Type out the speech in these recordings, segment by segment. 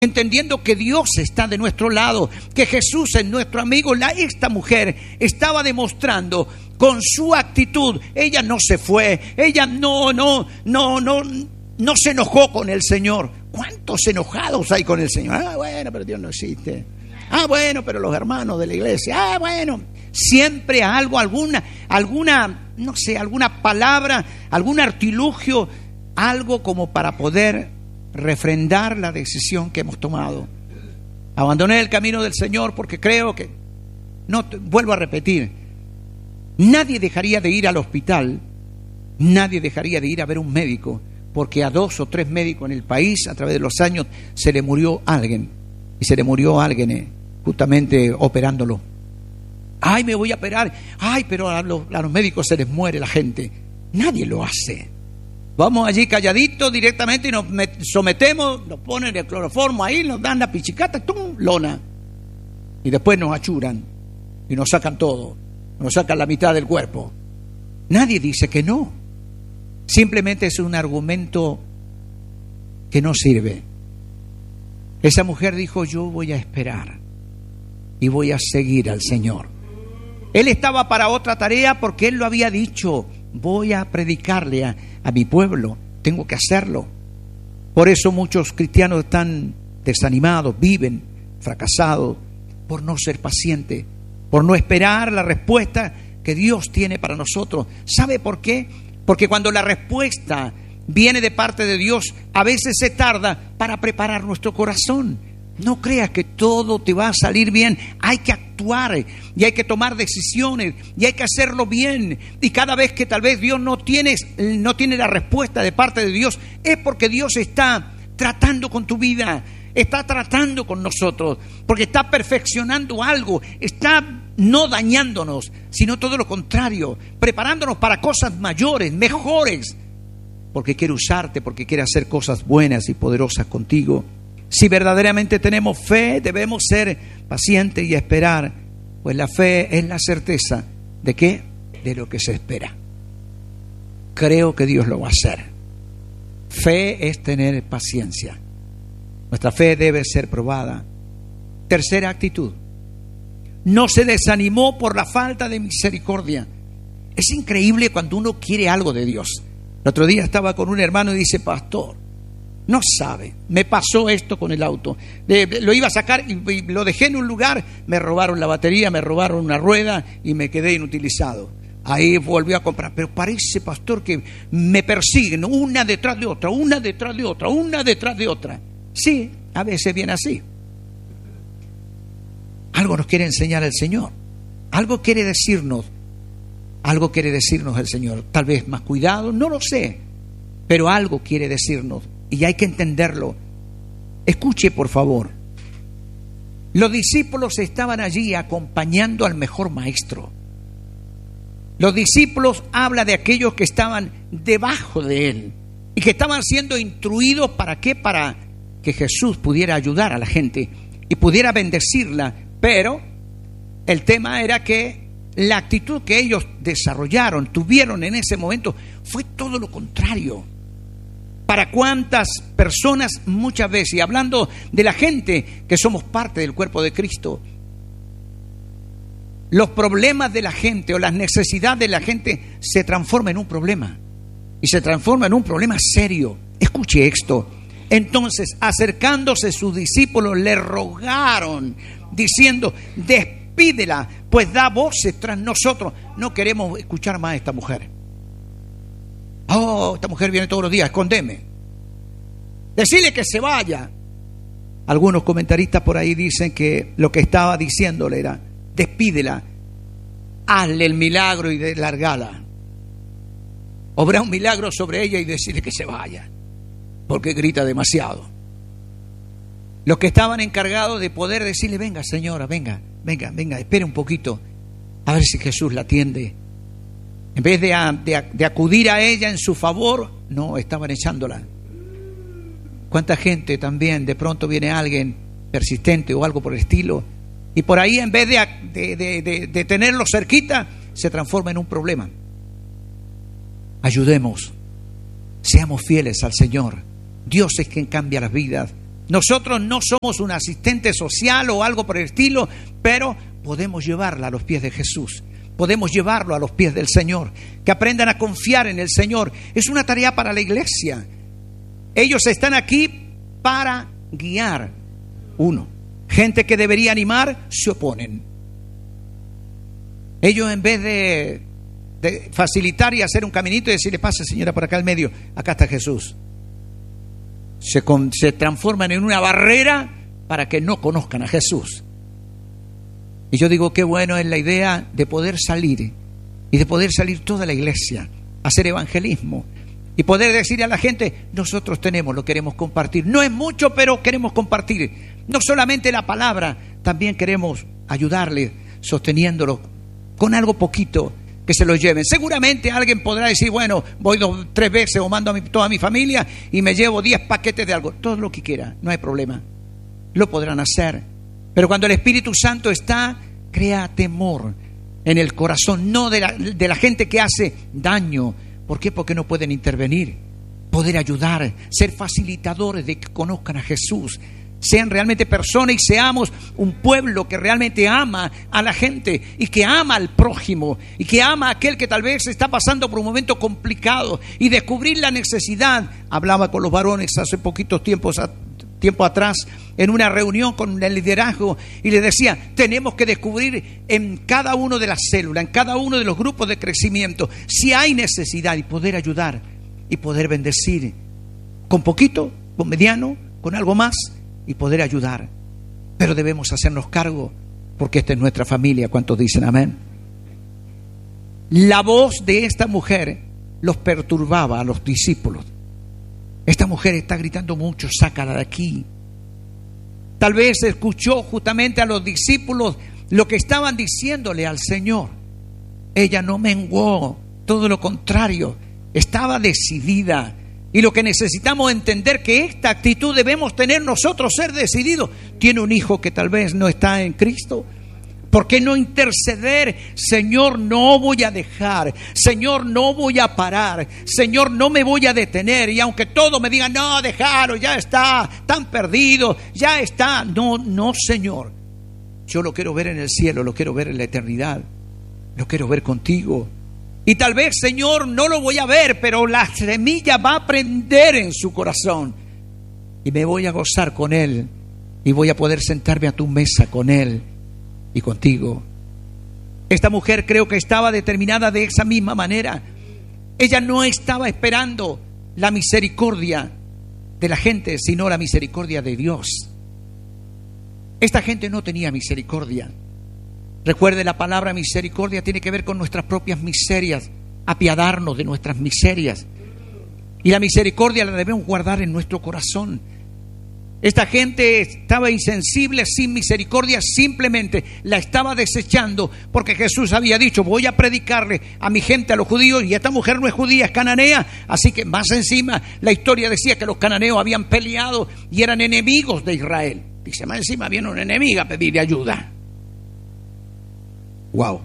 entendiendo que Dios está de nuestro lado, que Jesús es nuestro amigo. Esta mujer estaba demostrando con su actitud. Ella no se fue, ella no se enojó con el Señor. ¿Cuántos enojados hay con el Señor? Bueno, pero Dios no existe. Bueno, pero los hermanos de la iglesia. Bueno, siempre alguna palabra, algún artilugio, algo como para poder refrendar la decisión que hemos tomado. Abandoné el camino del Señor porque creo que, vuelvo a repetir, nadie dejaría de ir al hospital, nadie dejaría de ir a ver un médico, porque a 2 o 3 médicos en el país a través de los años se le murió alguien, y se le murió alguien justamente operándolo. Me voy a operar. Pero a los médicos se les muere la gente. Nadie lo hace. Vamos allí calladitos directamente y nos sometemos, nos ponen el cloroformo ahí, nos dan la pichicata, ¡tum!, lona. Y después nos achuran y nos sacan todo, nos sacan la mitad del cuerpo. Nadie dice que no. Simplemente es un argumento que no sirve. Esa mujer dijo: yo voy a esperar y voy a seguir al Señor. Él estaba para otra tarea porque Él lo había dicho: voy a predicarle a mi pueblo, tengo que hacerlo. Por eso muchos cristianos están desanimados, viven fracasados por no ser pacientes, por no esperar la respuesta que Dios tiene para nosotros. ¿Sabe por qué? Porque cuando la respuesta viene de parte de Dios, a veces se tarda para preparar nuestro corazón. No creas que todo te va a salir bien. Hay que actuar y hay que tomar decisiones y hay que hacerlo bien. Y cada vez que tal vez Dios no tiene la respuesta de parte de Dios, es porque Dios está tratando con tu vida, está tratando con nosotros, porque está perfeccionando algo, está no dañándonos, sino todo lo contrario, preparándonos para cosas mayores, mejores, porque quiere usarte, porque quiere hacer cosas buenas y poderosas contigo. Si verdaderamente tenemos fe, debemos ser pacientes y esperar, pues la fe es la certeza ¿de qué? De lo que se espera. Creo que Dios lo va a hacer. Fe es tener paciencia. Nuestra fe debe ser probada. Tercera actitud: no se desanimó por la falta de misericordia. Es increíble cuando uno quiere algo de Dios. El otro día estaba con un hermano y dice: pastor, no sabe, me pasó esto con el auto. Lo iba a sacar y lo dejé en un lugar, me robaron la batería, me robaron una rueda y me quedé inutilizado. Ahí volvió a comprar. Pero parece, pastor, que me persiguen una detrás de otra, una detrás de otra, una detrás de otra. Sí, a veces viene así. Algo nos quiere enseñar el Señor. Algo quiere decirnos el Señor. Tal vez más cuidado, no lo sé, pero algo quiere decirnos y hay que entenderlo. Escuche, por favor. Los discípulos estaban allí acompañando al mejor maestro. Los discípulos habla de aquellos que estaban debajo de él y que estaban siendo instruidos. ¿Para qué? Para que Jesús pudiera ayudar a la gente y pudiera bendecirla. Pero el tema era que la actitud que ellos tuvieron en ese momento, fue todo lo contrario. Para cuántas personas muchas veces, y hablando de la gente que somos parte del cuerpo de Cristo, los problemas de la gente o las necesidades de la gente se transforman en un problema, y se transforma en un problema serio. Escuche esto. Entonces, acercándose sus discípulos, le rogaron, diciendo: despídela, pues da voces tras nosotros. No queremos escuchar más a esta mujer. Esta mujer viene todos los días, escóndeme. Decirle que se vaya. Algunos comentaristas por ahí dicen que lo que estaba diciéndole era: despídela, hazle el milagro y largala. Obra un milagro sobre ella y decirle que se vaya, porque grita demasiado. Los que estaban encargados de poder decirle: venga señora, venga, espere un poquito, a ver si Jesús la atiende. En vez de acudir a ella en su favor, no, estaban echándola. ¿Cuánta gente también de pronto viene alguien persistente o algo por el estilo, y por ahí en vez de tenerlo cerquita, se transforma en un problema? Ayudemos, seamos fieles al Señor. Dios es quien cambia las vidas. Nosotros no somos un asistente social o algo por el estilo, pero podemos llevarla a los pies de Jesús. Podemos llevarlo a los pies del Señor. Que aprendan a confiar en el Señor. Es una tarea para la iglesia. Ellos están aquí para guiar. Uno, gente que debería animar, se oponen. Ellos, en vez de facilitar y hacer un caminito y decirle, pase señora por acá al medio, acá está Jesús, se transforman en una barrera para que no conozcan a Jesús. Y yo digo, qué bueno es la idea de poder salir, y de poder salir toda la iglesia a hacer evangelismo y poder decirle a la gente, nosotros tenemos, lo queremos compartir. No es mucho, pero queremos compartir. No solamente la palabra, también queremos ayudarle, sosteniéndolo con algo poquito que se lo lleven. Seguramente alguien podrá decir, bueno, voy 2, 3 veces o mando a toda mi familia y me llevo 10 paquetes de algo. Todo lo que quiera, no hay problema. Lo podrán hacer. Pero cuando el Espíritu Santo está, crea temor en el corazón, no de la gente que hace daño. ¿Por qué? Porque no pueden intervenir, poder ayudar, ser facilitadores de que conozcan a Jesús, sean realmente personas y seamos un pueblo que realmente ama a la gente y que ama al prójimo y que ama a aquel que tal vez está pasando por un momento complicado, y descubrir la necesidad. Hablaba con los varones hace poquitos tiempo atrás en una reunión con el liderazgo y les decía, tenemos que descubrir en cada uno de las células, en cada uno de los grupos de crecimiento, si hay necesidad, y poder ayudar y poder bendecir con poquito, con mediano, con algo más, y poder ayudar. Pero debemos hacernos cargo, porque esta es nuestra familia. ¿Cuántos dicen amén? La voz de esta mujer los perturbaba a los discípulos. Esta mujer está gritando mucho, sácala de aquí. Tal vez escuchó justamente a los discípulos lo que estaban diciéndole al Señor. Ella no menguó, todo lo contrario, estaba decidida. Y lo que necesitamos entender, que esta actitud debemos tener nosotros, ser decididos. Tiene un hijo que tal vez no está en Cristo. ¿Por qué no interceder? Señor, no voy a dejar. Señor, no voy a parar. Señor, no me voy a detener. Y aunque todos me digan, no, déjalo, ya está, tan perdido, ya está. No, Señor. Yo lo quiero ver en el cielo, lo quiero ver en la eternidad. Lo quiero ver contigo. Y tal vez, Señor, no lo voy a ver, pero la semilla va a prender en su corazón. Y me voy a gozar con Él. Y voy a poder sentarme a tu mesa con Él y contigo. Esta mujer creo que estaba determinada de esa misma manera. Ella no estaba esperando la misericordia de la gente, sino la misericordia de Dios. Esta gente no tenía misericordia. Recuerde, la palabra misericordia tiene que ver con nuestras propias miserias, apiadarnos de nuestras miserias. Y la misericordia la debemos guardar en nuestro corazón. Esta gente estaba insensible, sin misericordia, simplemente la estaba desechando, porque Jesús había dicho, voy a predicarle a mi gente, a los judíos, y esta mujer no es judía, es cananea. Así que más encima la historia decía que los cananeos habían peleado y eran enemigos de Israel. Dice, más encima viene una enemiga a pedirle ayuda. Wow.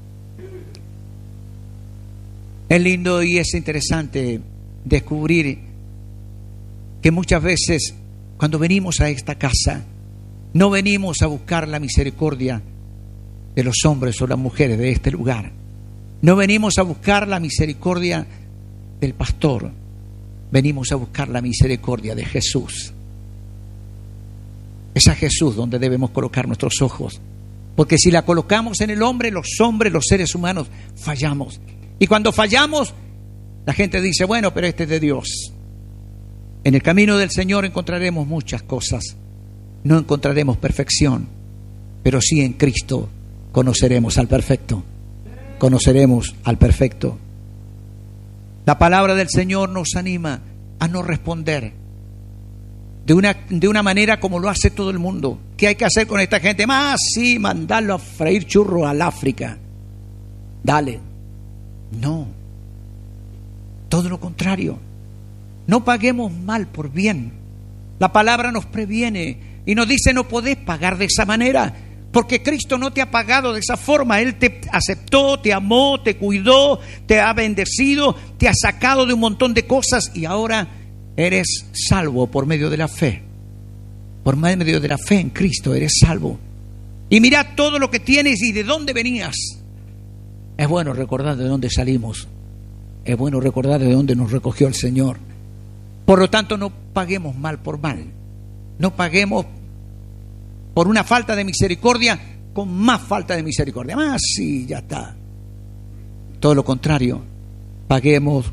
Es lindo y es interesante descubrir que muchas veces cuando venimos a esta casa, no venimos a buscar la misericordia de los hombres o las mujeres de este lugar. No venimos a buscar la misericordia del pastor. Venimos a buscar la misericordia de Jesús. Es a Jesús donde debemos colocar nuestros ojos. Porque si la colocamos en el hombre, los seres humanos, fallamos. Y cuando fallamos, la gente dice, bueno, pero este es de Dios. En el camino del Señor encontraremos muchas cosas. No encontraremos perfección, pero sí en Cristo conoceremos al perfecto. Conoceremos al perfecto. La palabra del Señor nos anima a no responder de una manera como lo hace todo el mundo. ¿Qué hay que hacer con esta gente? Más sí, mandarlo a freír churros al África. Dale. No. Todo lo contrario. No paguemos mal por bien. La palabra nos previene y nos dice, no podés pagar de esa manera, porque Cristo no te ha pagado de esa forma. Él te aceptó, te amó, te cuidó, te ha bendecido, te ha sacado de un montón de cosas y ahora eres salvo por medio de la fe. Por medio de la fe en Cristo eres salvo. Y mira todo lo que tienes y de dónde venías. Es bueno recordar de dónde salimos. Es bueno recordar de dónde nos recogió el Señor. Por lo tanto, no paguemos mal por mal. No paguemos por una falta de misericordia con más falta de misericordia. Sí, ya está. Todo lo contrario, paguemos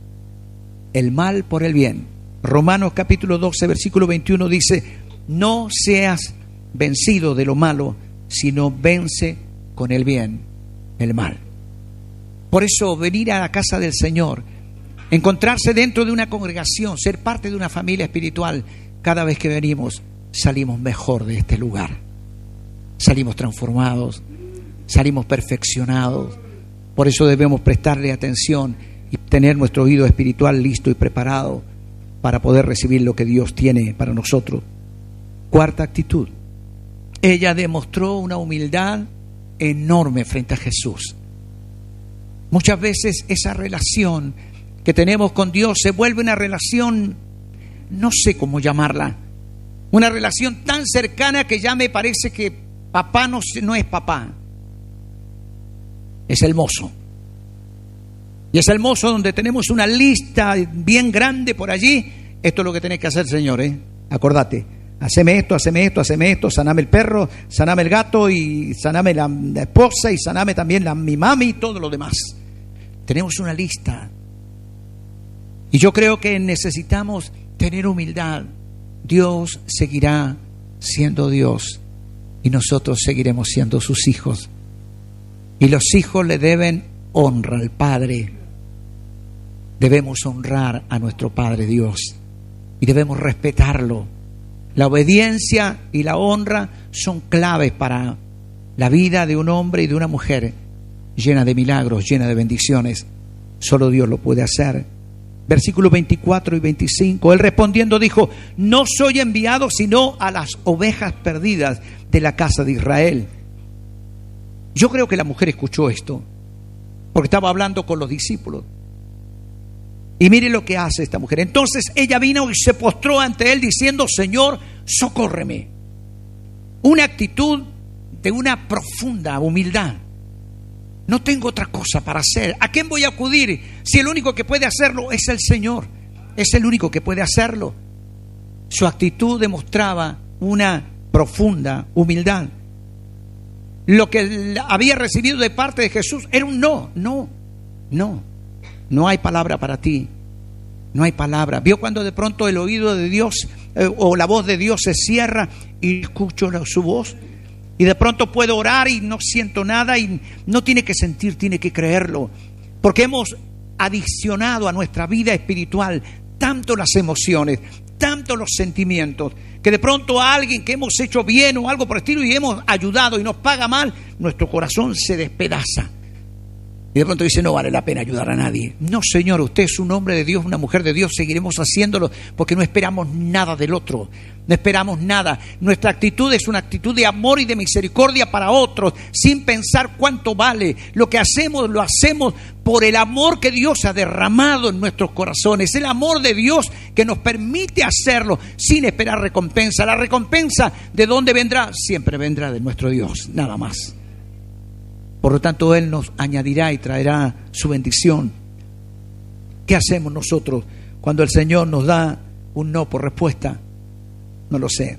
el mal por el bien. Romanos capítulo 12, versículo 21 dice: no seas vencido de lo malo, sino vence con el bien el mal. Por eso venir a la casa del Señor, encontrarse dentro de una congregación, ser parte de una familia espiritual, cada vez que venimos salimos mejor de este lugar. Salimos transformados, salimos perfeccionados. Por eso debemos prestarle atención y tener nuestro oído espiritual listo y preparado para poder recibir lo que Dios tiene para nosotros. Cuarta actitud. Ella demostró una humildad enorme frente a Jesús. Muchas veces esa relación que tenemos con Dios se vuelve una relación, no sé cómo llamarla, una relación tan cercana que ya me parece que papá no es papá, es el mozo. Y es el mozo donde tenemos una lista bien grande por allí. Esto es lo que tenés que hacer, Señor, acordate. Haceme esto, haceme esto, haceme esto, saname el perro, saname el gato y saname la esposa y saname también mi mami y todo lo demás. Tenemos una lista. Y yo creo que necesitamos tener humildad. Dios seguirá siendo Dios y nosotros seguiremos siendo sus hijos. Y los hijos le deben honra al Padre. Debemos honrar a nuestro Padre Dios y debemos respetarlo. La obediencia y la honra son claves para la vida de un hombre y de una mujer llena de milagros, llena de bendiciones. Solo Dios lo puede hacer. Versículos 24 y 25. Él respondiendo dijo: no soy enviado sino a las ovejas perdidas de la casa de Israel. Yo creo que la mujer escuchó esto porque estaba hablando con los discípulos. Y mire lo que hace esta mujer. Entonces ella vino y se postró ante él diciendo: Señor, socórreme. Una actitud de una profunda humildad. No tengo otra cosa para hacer. ¿A quién voy a acudir si el único que puede hacerlo es el Señor? Es el único que puede hacerlo. Su actitud demostraba una profunda humildad. Lo que había recibido de parte de Jesús era un no hay palabra para ti. No hay palabra. ¿Vio cuando de pronto el oído de Dios o la voz de Dios se cierra y escucho su voz? Y de pronto puedo orar y no siento nada, y no tiene que sentir, tiene que creerlo. Porque hemos adicionado a nuestra vida espiritual tanto las emociones, tanto los sentimientos, que de pronto a alguien que hemos hecho bien o algo por el estilo y hemos ayudado y nos paga mal, nuestro corazón se despedaza. Y de pronto dice: no vale la pena ayudar a nadie. No, Señor, usted es un hombre de Dios, una mujer de Dios, seguiremos haciéndolo porque no esperamos nada del otro. No esperamos nada. Nuestra actitud es una actitud de amor y de misericordia para otros, sin pensar cuánto vale. Lo que hacemos, lo hacemos por el amor que Dios ha derramado en nuestros corazones. El amor de Dios que nos permite hacerlo sin esperar recompensa. La recompensa, ¿de dónde vendrá? Siempre vendrá de nuestro Dios, nada más. Por lo tanto, Él nos añadirá y traerá su bendición. ¿Qué hacemos nosotros cuando el Señor nos da un no por respuesta? No lo sé.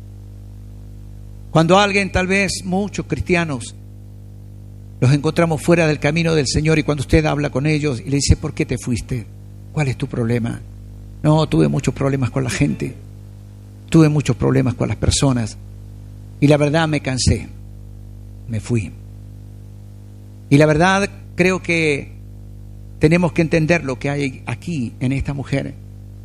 Cuando alguien, tal vez muchos cristianos, los encontramos fuera del camino del Señor, y cuando usted habla con ellos y le dice: ¿por qué te fuiste? ¿Cuál es tu problema? No, tuve muchos problemas con la gente. Tuve muchos problemas con las personas. Y la verdad me cansé. Me fui. Y la verdad, creo que tenemos que entender lo que hay aquí en esta mujer.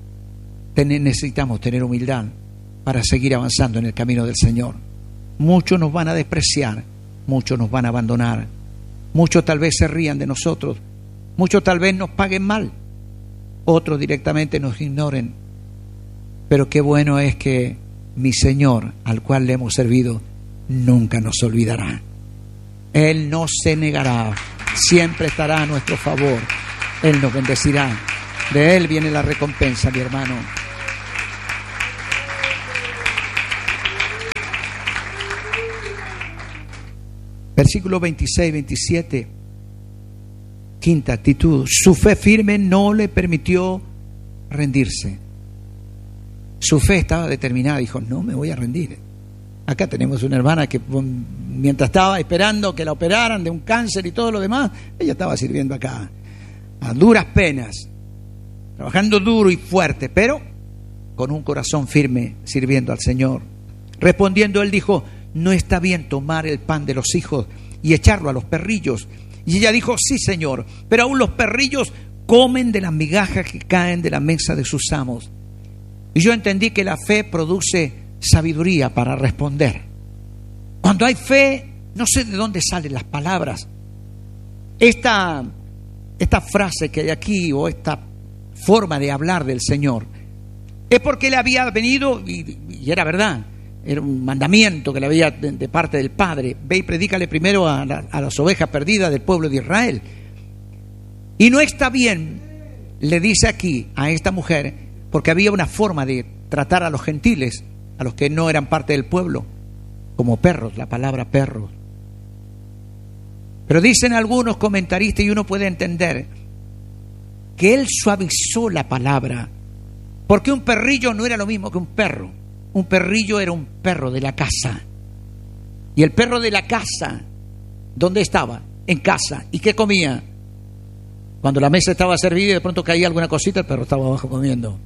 Necesitamos tener humildad para seguir avanzando en el camino del Señor. Muchos nos van a despreciar, muchos nos van a abandonar, muchos tal vez se rían de nosotros, muchos tal vez nos paguen mal, otros directamente nos ignoren. Pero qué bueno es que mi Señor, al cual le hemos servido, nunca nos olvidará. Él no se negará, siempre estará a nuestro favor. Él nos bendecirá. De Él viene la recompensa, mi hermano. Versículo 26, 27. Quinta actitud. Su fe firme no le permitió rendirse. Su fe estaba determinada. Dijo, no me voy a rendir. Acá tenemos una hermana que mientras estaba esperando que la operaran de un cáncer y todo lo demás, ella estaba sirviendo acá a duras penas, trabajando duro y fuerte, pero con un corazón firme sirviendo al Señor. Respondiendo él dijo, no está bien tomar el pan de los hijos y echarlo a los perrillos. Y ella dijo, sí, Señor, pero aún los perrillos comen de las migajas que caen de la mesa de sus amos. Y yo entendí que la fe produce sabiduría para responder. Cuando hay fe, no sé de dónde salen las palabras. Esta frase que hay aquí, o esta forma de hablar del Señor, es porque él había venido, y era verdad, era un mandamiento que le había de parte del Padre. Ve y predícale primero a las ovejas perdidas del pueblo de Israel. Y no está bien, le dice aquí a esta mujer, porque había una forma de tratar a los gentiles, a los que no eran parte del pueblo, como perros, la palabra perros. Pero dicen algunos comentaristas, y uno puede entender, que él suavizó la palabra, porque un perrillo no era lo mismo que un perro. Un perrillo era un perro de la casa. Y el perro de la casa, ¿dónde estaba? En casa. ¿Y qué comía? Cuando la mesa estaba servida y de pronto caía alguna cosita, el perro estaba abajo comiendo.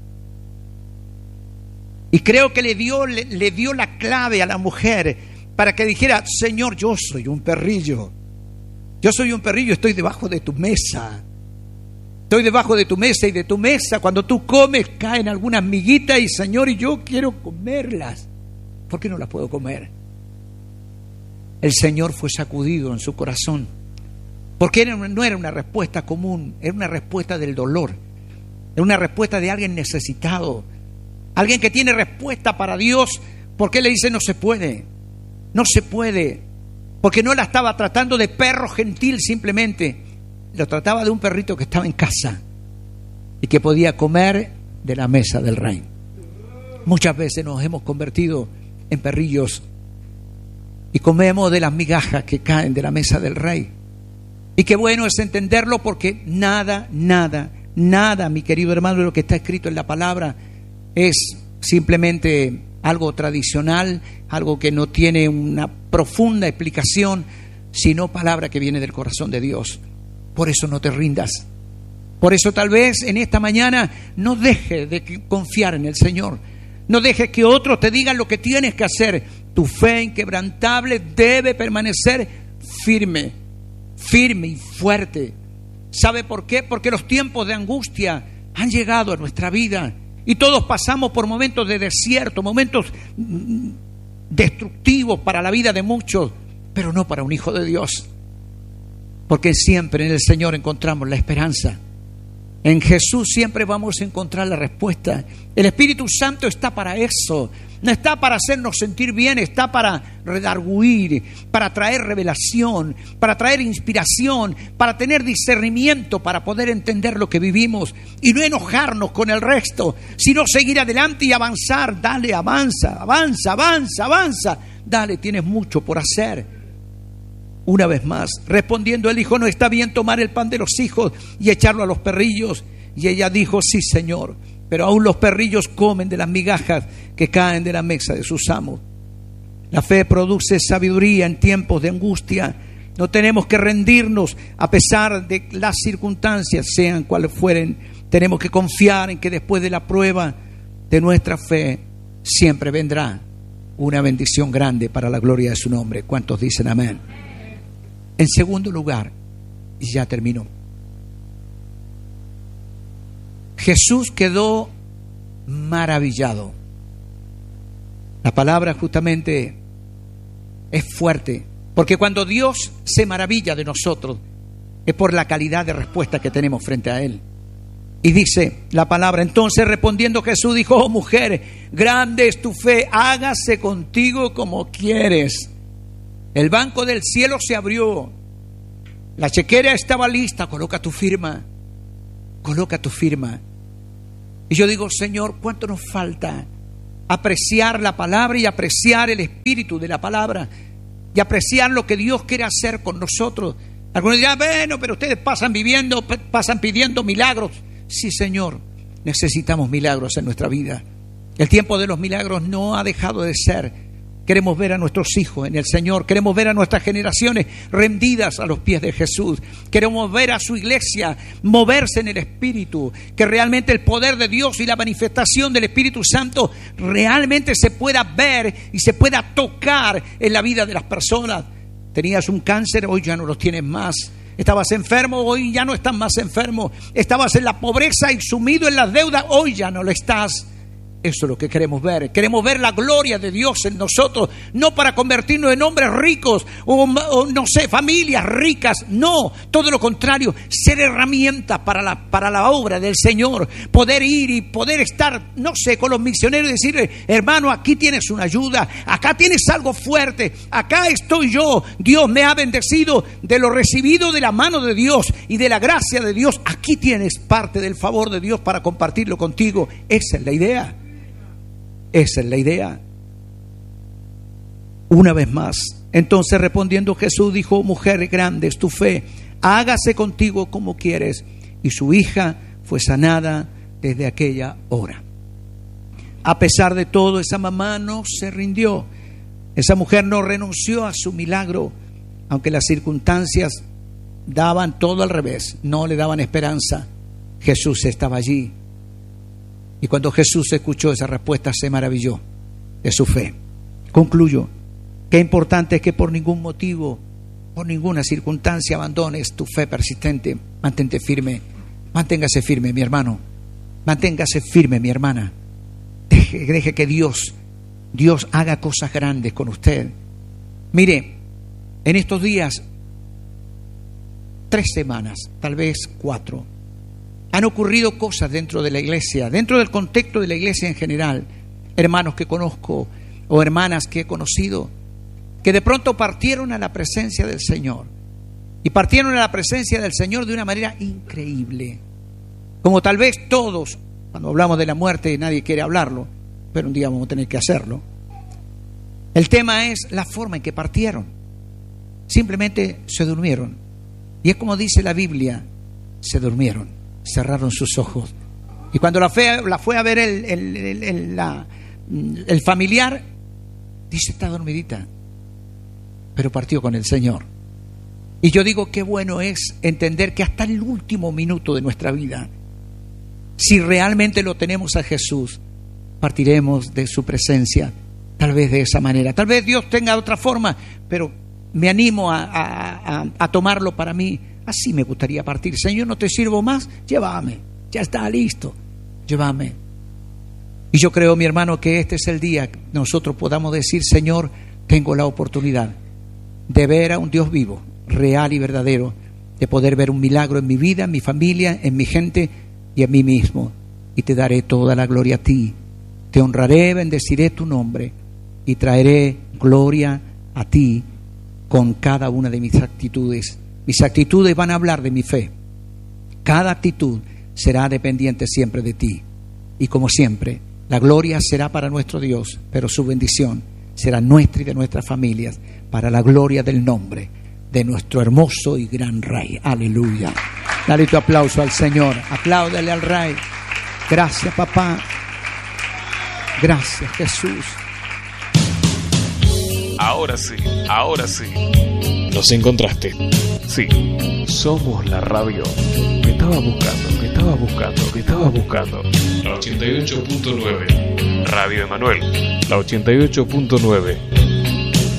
Y creo que le dio la clave a la mujer para que dijera, Señor, yo soy un perrillo. Yo soy un perrillo, estoy debajo de tu mesa. Estoy debajo de tu mesa, y de tu mesa cuando tú comes caen algunas miguitas y Señor, y yo quiero comerlas. ¿Por qué no las puedo comer? El Señor fue sacudido en su corazón, porque no era una respuesta común, era una respuesta del dolor, era una respuesta de alguien necesitado, alguien que tiene respuesta para Dios, porque Él le dice no se puede, porque no la estaba tratando de perro gentil simplemente. Lo trataba de un perrito que estaba en casa y que podía comer de la mesa del rey. Muchas veces nos hemos convertido en perrillos y comemos de las migajas que caen de la mesa del rey. Y qué bueno es entenderlo, porque nada, mi querido hermano, de lo que está escrito en la palabra es simplemente algo tradicional, algo que no tiene una profunda explicación, sino palabra que viene del corazón de Dios. Por eso no te rindas. Por eso tal vez en esta mañana no dejes de confiar en el Señor. No dejes que otros te digan lo que tienes que hacer. Tu fe inquebrantable debe permanecer firme y fuerte. ¿Sabe por qué? Porque los tiempos de angustia han llegado a nuestra vida y todos pasamos por momentos de desierto, momentos destructivos para la vida de muchos, pero no para un hijo de Dios. Porque siempre en el Señor encontramos la esperanza. En Jesús siempre vamos a encontrar la respuesta. El Espíritu Santo está para eso. No está para hacernos sentir bien, está para redarguir, para traer revelación, para traer inspiración, para tener discernimiento, para poder entender lo que vivimos y no enojarnos con el resto, sino seguir adelante y avanzar. Dale, avanza. Dale, tienes mucho por hacer. Una vez más, respondiendo él dijo, no está bien tomar el pan de los hijos y echarlo a los perrillos. Y ella dijo, sí, Señor, pero aún los perrillos comen de las migajas que caen de la mesa de sus amos. La fe produce sabiduría en tiempos de angustia. No tenemos que rendirnos a pesar de las circunstancias, sean cuales fueren. Tenemos que confiar en que después de la prueba de nuestra fe siempre vendrá una bendición grande para la gloria de su nombre. ¿Cuántos dicen amén? En segundo lugar, y ya terminó, Jesús quedó maravillado. La palabra justamente es fuerte, porque cuando Dios se maravilla de nosotros es por la calidad de respuesta que tenemos frente a Él. Y dice la palabra, entonces respondiendo Jesús dijo, oh mujer, grande es tu fe, hágase contigo como quieres. El banco del cielo se abrió, la chequera estaba lista, coloca tu firma. Y yo digo, Señor, ¿cuánto nos falta apreciar la palabra y apreciar el espíritu de la palabra? y apreciar lo que Dios quiere hacer con nosotros. Algunos dirán, bueno, pero ustedes pasan pidiendo milagros. Sí, Señor, necesitamos milagros en nuestra vida. El tiempo de los milagros no ha dejado de ser. Queremos ver a nuestros hijos en el Señor. Queremos ver a nuestras generaciones rendidas a los pies de Jesús. Queremos ver a su iglesia moverse en el Espíritu. Que realmente el poder de Dios y la manifestación del Espíritu Santo realmente se pueda ver y se pueda tocar en la vida de las personas. Tenías un cáncer, hoy ya no lo tienes más. Estabas enfermo, hoy ya no estás más enfermo. Estabas en la pobreza y sumido en las deudas, hoy ya no lo estás. Eso es lo que queremos ver. Queremos ver la gloria de Dios en nosotros, no para convertirnos en hombres ricos o no sé, familias ricas. No, todo lo contrario, ser herramientas para la obra del Señor. Poder ir y poder estar, no sé, con los misioneros y decirle, hermano, aquí tienes una ayuda, acá tienes algo fuerte, acá estoy yo. Dios me ha bendecido de lo recibido de la mano de Dios y de la gracia de Dios. Aquí tienes parte del favor de Dios para compartirlo contigo. Esa es la idea. Esa es la idea. Una vez más, entonces respondiendo Jesús dijo, mujer, grande es tu fe, hágase contigo como quieres. Y su hija fue sanada desde aquella hora. A pesar de todo, esa mamá no se rindió. Esa mujer no renunció a su milagro, aunque las circunstancias daban todo al revés, no le daban esperanza. Jesús estaba allí. Y cuando Jesús escuchó esa respuesta, se maravilló de su fe. Concluyo, qué importante es que por ningún motivo, por ninguna circunstancia abandones tu fe persistente. Mantente firme, manténgase firme, mi hermano. Manténgase firme, mi hermana. Deje que Dios haga cosas grandes con usted. Mire, en estos días, 3 semanas, tal vez 4, han ocurrido cosas dentro de la iglesia, dentro del contexto de la iglesia en general. Hermanos que conozco o hermanas que he conocido, que de pronto partieron a la presencia del Señor. Y partieron a la presencia del Señor de una manera increíble. Como tal vez todos, cuando hablamos de la muerte, nadie quiere hablarlo, pero un día vamos a tener que hacerlo. El tema es la forma en que partieron. Simplemente se durmieron. Y es como dice la Biblia, se durmieron. Cerraron sus ojos. Y cuando la fue a ver el familiar, dice, está dormidita, pero partió con el Señor. Y yo digo, qué bueno es entender que hasta el último minuto de nuestra vida, si realmente lo tenemos a Jesús, partiremos de su presencia, tal vez de esa manera. Tal vez Dios tenga otra forma, pero me animo a tomarlo para mí. Así me gustaría partir. Señor, no te sirvo más, llévame, ya está listo, llévame. Y yo creo, mi hermano, que este es el día que nosotros podamos decir, Señor, tengo la oportunidad de ver a un Dios vivo, real y verdadero, de poder ver un milagro en mi vida, en mi familia, en mi gente y en mí mismo. Y te daré toda la gloria a ti. Te honraré, bendeciré tu nombre y traeré gloria a ti con cada una de mis actitudes. Mis actitudes van a hablar de mi fe. Cada actitud será dependiente siempre de ti. Y como siempre, la gloria será para nuestro Dios, pero su bendición será nuestra y de nuestras familias, para la gloria del nombre de nuestro hermoso y gran Rey. Aleluya. Dale tu aplauso al Señor. Apláudale al Rey. Gracias, papá. Gracias, Jesús. Ahora sí. Nos encontraste. Sí, somos la radio que estaba buscando. La 88.9. Radio Emanuel. La 88.9.